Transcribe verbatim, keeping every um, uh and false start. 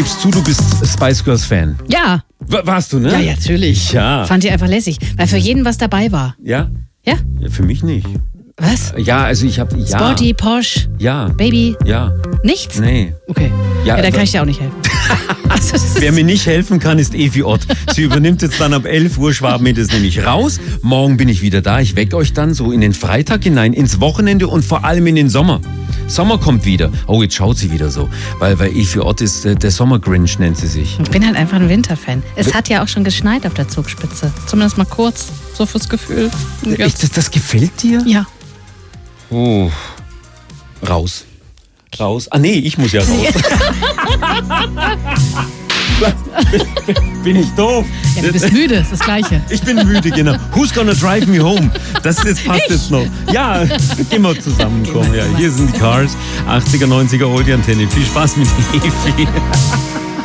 gibst zu, du bist Spice Girls Fan. Ja. W- warst du, ne? Ja, ja, natürlich. Ja. Fand ich einfach lässig, weil für jeden was dabei war. Ja? Ja? Ja, für mich nicht. Was? Ja, also ich habe ja. Sporty, Posh, Ja. Baby, Ja. nichts? Nee. Okay. Ja, Ja, dann aber- kann ich dir auch nicht helfen. Also, das ist Wer mir nicht helfen kann, ist Evi Ott. Sie übernimmt jetzt dann ab elf Uhr Schwabenmädels nämlich raus. Morgen bin ich wieder da. Ich wecke euch dann so in den Freitag hinein, ins Wochenende und vor allem in den Sommer. Sommer kommt wieder. Oh, jetzt schaut sie wieder so. Weil, weil Evi Ott ist, äh, der Sommer-Grinch nennt sie sich. Ich bin halt einfach ein Winterfan. Es hat ja auch schon geschneit auf der Zugspitze. Zumindest mal kurz, so fürs Gefühl. Echt, das, das gefällt dir? Ja. Oh. Raus. Raus. Ah nee, ich muss ja raus. Bin ich doof? Ja, du bist müde, ist das Gleiche. Ich bin müde, genau. Who's gonna drive me home? Das jetzt passt Ich. jetzt noch. Ja, gehen wir zusammenkommen. Ja, hier sind die Cars. achtziger, neunziger Oldie Antenne. Viel Spaß mit Evi.